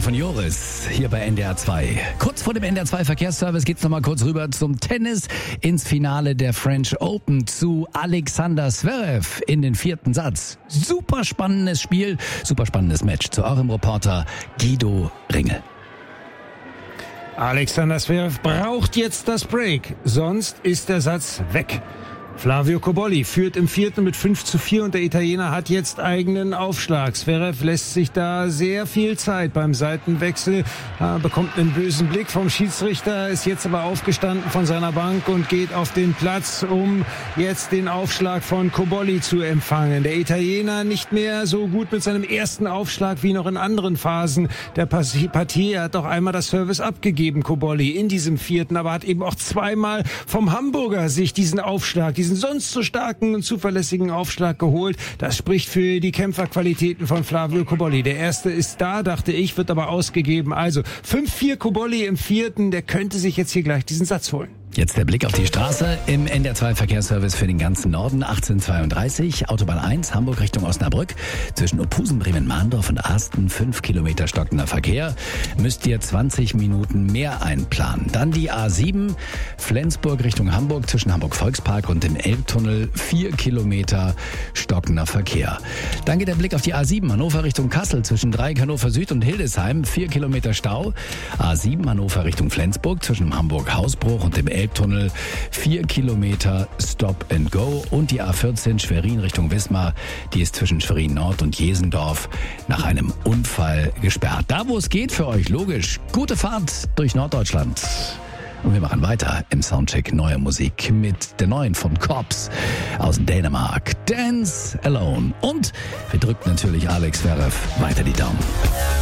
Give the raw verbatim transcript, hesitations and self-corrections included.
von Joris hier bei N D R zwei. Kurz vor dem N D R zwei Verkehrsservice geht's noch mal kurz rüber zum Tennis ins Finale der French Open zu Alexander Zverev in den vierten Satz. Super spannendes Spiel, super spannendes Match. Zu eurem Reporter Guido Ringel. Alexander Zverev braucht jetzt das Break, sonst ist der Satz weg. Flavio Cobolli führt im vierten mit fünf zu vier und der Italiener hat jetzt eigenen Aufschlag. Zverev lässt sich da sehr viel Zeit beim Seitenwechsel, äh, bekommt einen bösen Blick vom Schiedsrichter, ist jetzt aber aufgestanden von seiner Bank und geht auf den Platz, um jetzt den Aufschlag von Cobolli zu empfangen. Der Italiener nicht mehr so gut mit seinem ersten Aufschlag wie noch in anderen Phasen der Partie. Er hat auch einmal das Service abgegeben, Cobolli, in diesem vierten, aber hat eben auch zweimal vom Hamburger sich diesen Aufschlag, diesen sonst so starken und zuverlässigen Aufschlag geholt. Das spricht für die Kämpferqualitäten von Flavio Cobolli. Der erste ist da, dachte ich, wird aber ausgegeben. Also fünf vier Cobolli im vierten, der könnte sich jetzt hier gleich diesen Satz holen. Jetzt der Blick auf die Straße im N D R zwei Verkehrsservice für den ganzen Norden. achtzehnhundertzweiunddreißig, Autobahn eins, Hamburg Richtung Osnabrück. Zwischen Opusen, Bremen, Mahndorf und Asten, fünf Kilometer stockender Verkehr. Müsst ihr zwanzig Minuten mehr einplanen. Dann die A sieben, Flensburg Richtung Hamburg, zwischen Hamburg Volkspark und dem Elbtunnel, vier Kilometer stockender Verkehr. Dann geht der Blick auf die A sieben, Hannover Richtung Kassel, zwischen Dreieck Hannover Süd und Hildesheim, vier Kilometer Stau. A sieben, Hannover Richtung Flensburg, zwischen Hamburg Hausbruch und dem Elbtunnel, vier Kilometer Stop and Go. Und die A vierzehn Schwerin Richtung Wismar, die ist zwischen Schwerin Nord und Jesendorf nach einem Unfall gesperrt. Da, wo es geht für euch, logisch. Gute Fahrt durch Norddeutschland. Und wir machen weiter im Soundcheck neuer Musik mit der neuen von Cops aus Dänemark, Dance Alone. Und wir drücken natürlich Alex Zverev weiter die Daumen.